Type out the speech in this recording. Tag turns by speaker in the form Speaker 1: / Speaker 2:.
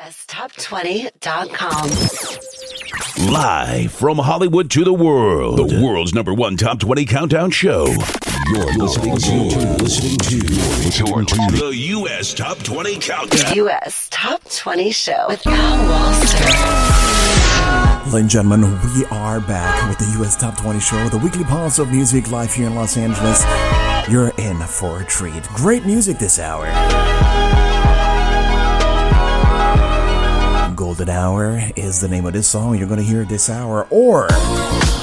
Speaker 1: USTop20.com.
Speaker 2: Live from Hollywood to the world, the world's #1 Top 20 Countdown Show. You're listening to the US Top 20 Countdown.
Speaker 1: The US Top 20 Show with Al Walser.
Speaker 3: Ladies and gentlemen, we are back with the US Top 20 Show, the weekly pulse of music live here in Los Angeles. You're in for a treat. Great music this hour. Golden Hour is the name of this song you're going to hear this hour, or